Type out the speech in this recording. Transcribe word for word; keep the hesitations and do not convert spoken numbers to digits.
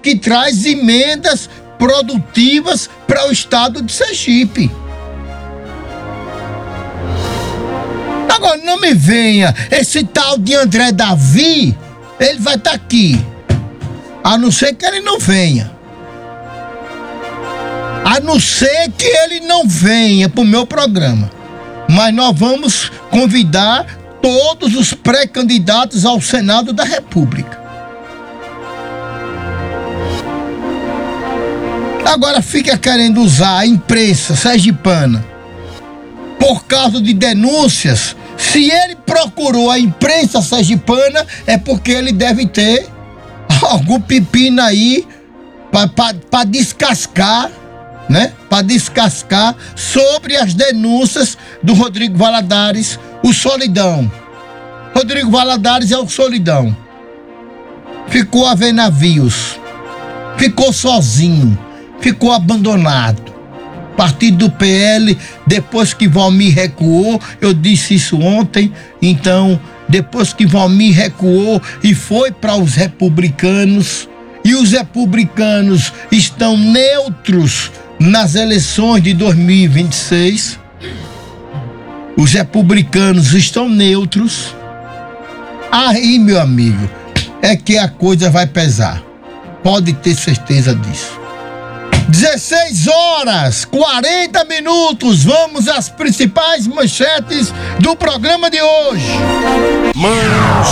que traz emendas produtivas para o estado de Sergipe. Agora, não me venha, esse tal de André Davi, ele vai estar aqui, a não ser que ele não venha. A não ser que ele não venha para o meu programa. Mas nós vamos convidar todos os pré-candidatos ao Senado da República. Agora fica querendo usar a imprensa sergipana por causa de denúncias. Se ele procurou a imprensa sergipana, é porque ele deve ter algum pepino aí para descascar, né? Para descascar sobre as denúncias do Rodrigo Valadares, o Solidão. Rodrigo Valadares é o Solidão. Ficou a ver navios, ficou sozinho, ficou abandonado. Partido do P L, depois que Valmir recuou, eu disse isso ontem, então, depois que Valmir recuou e foi para os republicanos, e os republicanos estão neutros nas eleições de dois mil e vinte e seis, os republicanos estão neutros, aí, meu amigo, é que a coisa vai pesar. Pode ter certeza disso. dezesseis horas, quarenta minutos, vamos às principais manchetes do programa de hoje. Manchetes.